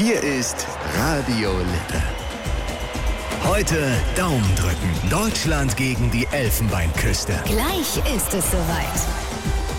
Hier ist Radio Lippe. Heute Daumen drücken. Deutschland gegen die Elfenbeinküste. Gleich ist es soweit.